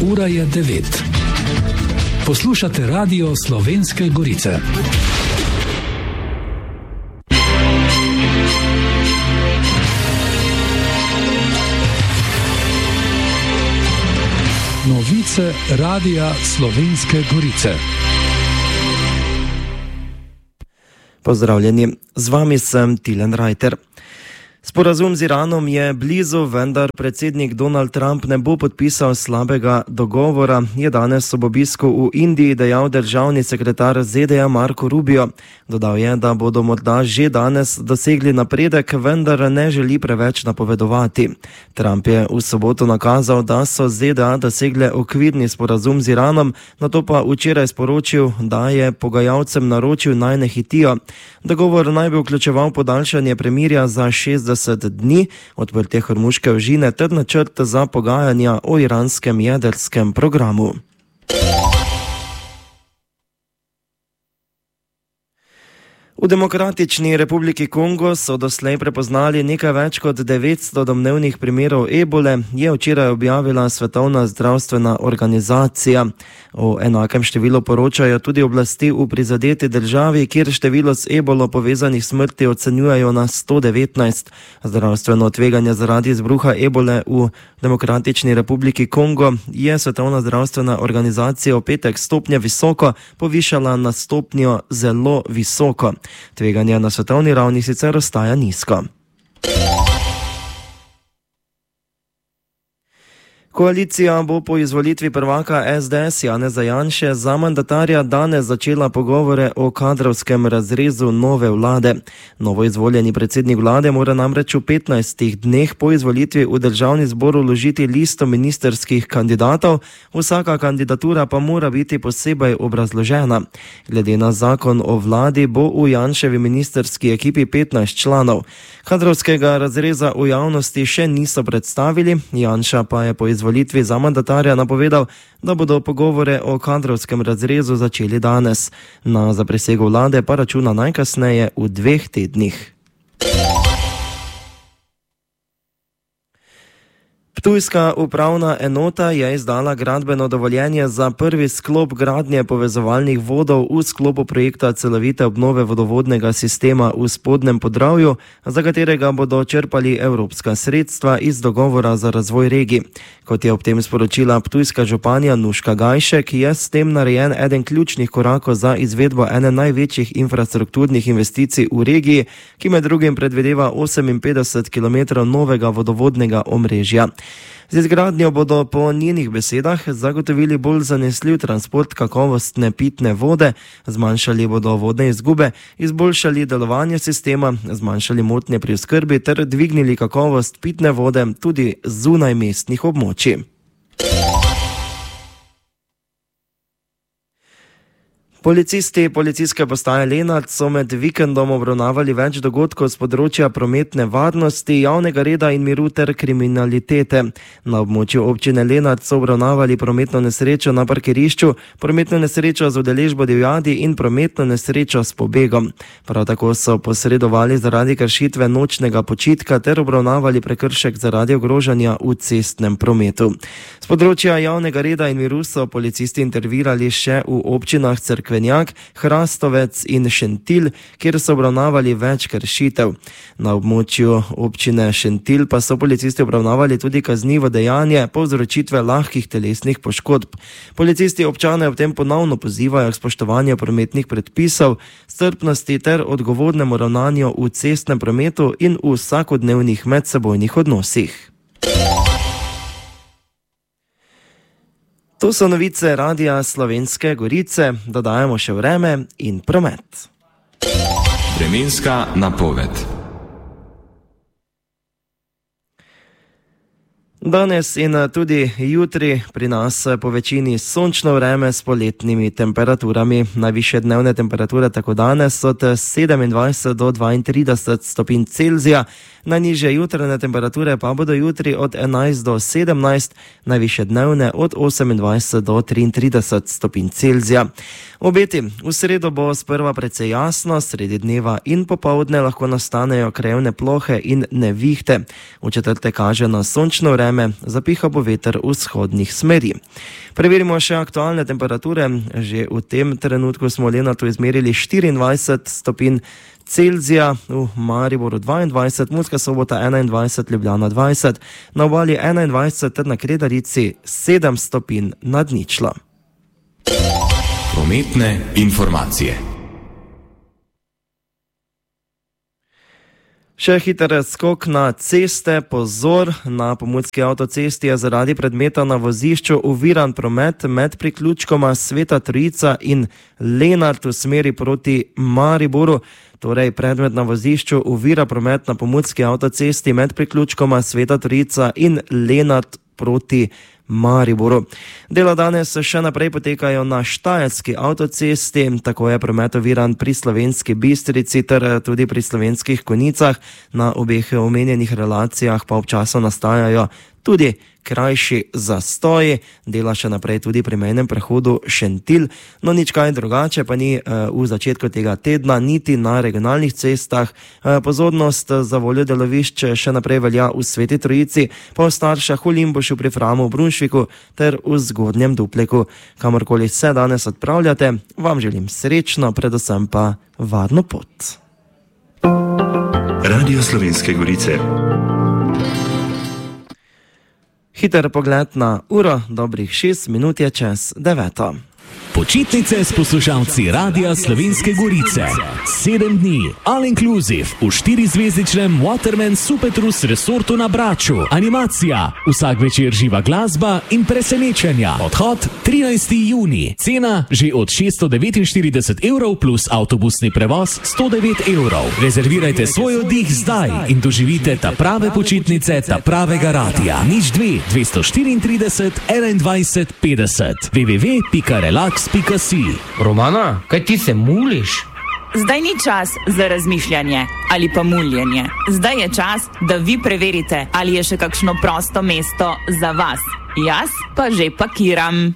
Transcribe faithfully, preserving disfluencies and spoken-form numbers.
Ura je devet. Poslušate Radio Slovenske Gorice. Novice Radia Slovenske Gorice. Pozdravljeni, z vami sem Tilen Rajter. Sporazum z Iranom je blizu, vendar predsednik Donald Trump ne bo podpisal slabega dogovora, je danes ob obisku v Indiji dejal državni sekretar Z D A Marco Rubio. Dodal je, da bodo morda že danes dosegli napredek, vendar ne želi preveč napovedovati. Trump je v soboto nakazal, da so Z D A dosegle okvirni sporazum z Iranom, nato pa včeraj sporočil, da je pogajalcem naročil naj ne hitijo. Dogovor naj bi vključeval podaljšanje premirja za šestdeset dni, odprtje Hormuške ožine ter načrt za pogajanja o iranskem jedrskem programu. V Demokratični republiki Kongo so doslej prepoznali nekaj več kot devetsto domnevnih primerov ebole, je včeraj objavila Svetovna zdravstvena organizacija. O enakem številu poročajo tudi oblasti v prizadeti državi, kjer število z ebolo povezanih smrti ocenjujejo na sto devetnajst. Zdravstveno tveganje zaradi izbruha ebole v Demokratični republiki Kongo je Svetovna zdravstvena organizacija v petek stopnje visoko povišala na stopnjo zelo visoko. Tveganje na svetovni ravni sicer ostaja nizko. Koalicija bo po izvolitvi prvaka S D S Janeza Janše za mandatarja danes začela pogovore o kadrovskem razrezu nove vlade. Novo izvoljeni predsednik vlade mora namreč v petnajstih dneh po izvolitvi v državni zbor vložiti listo ministerskih kandidatov, vsaka kandidatura pa mora biti posebej obrazložena. Glede na zakon o vladi bo v Janševi ministerski ekipi petnajst članov. Kadrovskega razreza v javnosti še niso predstavili, Janša pa je po izvolitvi za mandatarja napovedal, da bodo pogovore o kadrovskem razrezu začeli danes. Na zaprisego vlade pa računa najkasneje v dveh tednih. Ptujska upravna enota je izdala gradbeno dovoljenje za prvi sklop gradnje povezovalnih vodov v sklopu projekta celovite obnove vodovodnega sistema v Spodnjem Podravju, za katerega bodo črpali evropska sredstva iz dogovora za razvoj regij. Kot je ob tem sporočila ptujska županja Nuška Gajšek, je s tem narejen eden ključnih korakov za izvedbo ene največjih infrastrukturnih investicij v regiji, ki med drugim predvideva oseminpetdeset kilometrov novega vodovodnega omrežja. Z izgradnjo bodo po njenih besedah zagotovili bolj zanesljiv transport kakovostne pitne vode, zmanjšali bodo vodne izgube, izboljšali delovanje sistema, zmanjšali motnje pri oskrbi ter dvignili kakovost pitne vode tudi zunaj mestnih območij. Policisti policijske postaje Lenart so med vikendom obravnavali več dogodkov z področja prometne varnosti, javnega reda in miru ter kriminalitete. Na območju občine Lenart so obravnavali prometno nesrečo na parkirišču, prometno nesrečo z udeležbo divjadi in prometno nesrečo s pobegom. Prav tako so posredovali zaradi kršitve nočnega počitka ter obravnavali prekršek zaradi ogrožanja v cestnem prometu. Z področja javnega reda in miru so policisti intervirali še v občinah Cerkve, Hrastovec in Šentilj, kjer so obravnavali več kršitev. Na območju občine Šentilj pa so policisti obravnavali tudi kaznivo dejanje povzročitve lahkih telesnih poškodb. Policisti občane ob tem ponovno pozivajo k spoštovanju prometnih predpisov, strpnosti ter odgovornemu ravnanju v cestnem prometu in v vsakodnevnih medsebojnih odnosih. To so novice Radia Slovenske Gorice, dodajamo še vreme in promet. Vremenska napoved. Danes in tudi jutri pri nas po večini sončno vreme s poletnimi temperaturami. Najvišje dnevne temperature tako danes od sedemindvajset do dvaintrideset stopinj Celzija, najnižje jutranje temperature pa bodo jutri od enajst do sedemnajst, najvišje dnevne od osemindvajset do triintrideset stopinj Celzija. Obeti: v sredo bo sprva precej jasno, sredi dneva in popoldne lahko nastanejo krajevne plohe in nevihte. V četrtek kaže na sončno vreme vreme, zapiha bo veter vzhodnih smeri. Preverimo še aktualne temperature. Že v tem trenutku smo v Lenartu izmerili štiriindvajset stopinj Celzija, v Mariboru dvaindvajset, Murska Sobota enaindvajset, Ljubljana dvajset, na obali enaindvajset ter na Kredarici sedem stopinj nad ničlo. Prometne informacije. Še hiter skok na ceste, pozor, na Pomurski avtocesti je zaradi predmeta na vozišču oviran promet med priključkoma Sveta Trojica in Lenart v smeri proti Mariboru. Torej, predmet na vozišču ovira promet na Pomurski avtocesti med priključkoma Sveta Trojica in Lenart proti Mariboru. Dela danes še naprej potekajo na Štajerski avtocesti, tako je promet oviran pri Slovenski Bistrici ter tudi pri Slovenskih Konjicah. Na obeh omenjenih relacijah pa občasno nastajajo tudi krajši zastoji, dela še naprej tudi pri mejnem prehodu Šentilj. No, nič kaj drugače pa ni v začetku tega tedna, niti na regionalnih cestah. Pozornost za voljo delovišč še naprej velja v Sveti Trojici, pa v Staršah, v Limbušu, pri Framu, v Brunšviku ter v Zgodnjem Dupleku. Kamorkoli se danes odpravljate, vam želim srečno, predvsem pa varno pot. Radio Slovenske Gorice. Hiter pogled na uro, dobrih šest minut je čez deveto. Počitnice s poslušalci Radia Slovenske Gorice. Sedem dni, all inclusive, v štirizvezdičnem Waterman Supertrus resortu na Braču. Animacija, vsak večer živa glasba in presenečenja. Odhod trinajsti junij. Cena že od šeststo devetinštirideset evrov plus avtobusni prevoz sto devet evrov. Rezervirajte svoj oddih zdaj in doživite ta prave počitnice, ta pravega radia. Nič dve, dvesto štiriintrideset, enaindvajset, petdeset. w w w pika relax pika si. Romana, kaj ti se muliš? Zdaj ni čas za razmišljanje ali pa muljenje. Zdaj je čas, da vi preverite, ali je še kakšno prosto mesto za vas. Jaz pa že pakiram.